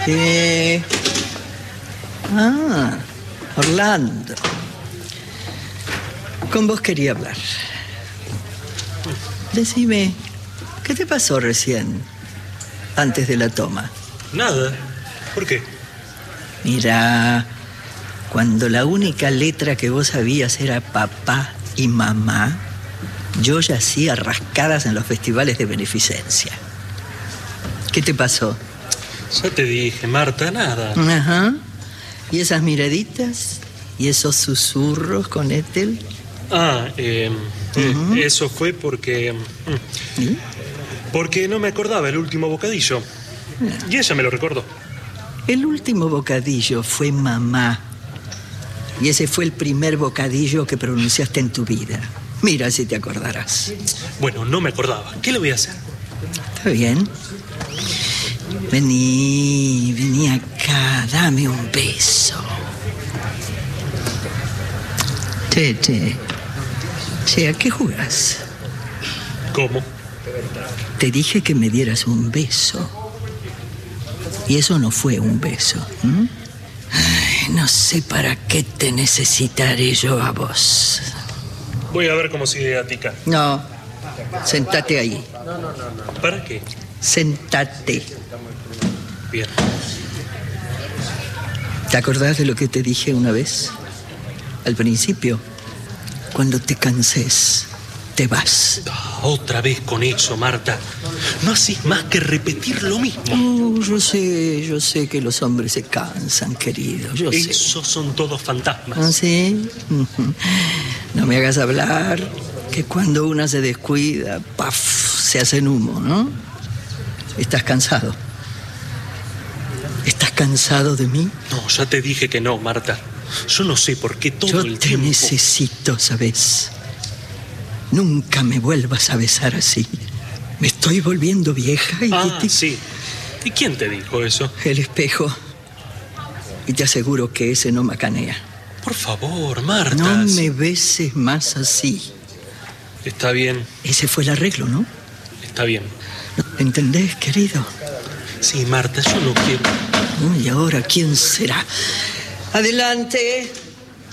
Orlando. Con vos quería hablar. Decime, ¿qué te pasó recién, antes de la toma? Nada. ¿Por qué? Mira, cuando la única letra que vos sabías era papá y mamá, yo ya hacía rascadas en los festivales de beneficencia. ¿Qué te pasó? Ya te dije, Marta, nada. Ajá. ¿Y esas miraditas? ¿Y esos susurros con Ethel? Eso fue porque... ¿Sí? Porque no me acordaba el último bocadillo. Y ella me lo recordó. El último bocadillo fue mamá. Y ese fue el primer bocadillo que pronunciaste en tu vida. Mira si te acordarás. Bueno, no me acordaba. ¿Qué le voy a hacer? Está bien. Vení acá, dame un beso. Che, ¿a qué jugás? ¿Cómo? Te dije que me dieras un beso. Y eso no fue un beso. Ay, no sé para qué te necesitaré yo a vos. Voy a ver cómo sigue Gatica. No, sentate ahí. No. ¿Para qué? Sentate. Bien. ¿Te acordás de lo que te dije una vez? Al principio, cuando te canses, te vas. Otra vez con eso, Marta. No haces más que repetir lo mismo. Yo sé que los hombres se cansan, querido. Yo sé. Esos son todos fantasmas. ¿Ah, sí? No me hagas hablar, que cuando una se descuida, ¡paf!, se hacen humo, ¿no? ¿Estás cansado? ¿Estás cansado de mí? No, ya te dije que no, Marta. Yo no sé por qué todo el tiempo... Yo te necesito, ¿sabes? Nunca me vuelvas a besar así. Me estoy volviendo vieja y... Sí. ¿Y quién te dijo eso? El espejo. Y te aseguro que ese no macanea. Por favor, Marta. No me beses más así. Está bien. Ese fue el arreglo, ¿no? Está bien. ¿Entendés, querido? Sí, Marta, yo no quiero... ¿Y ahora quién será? Adelante.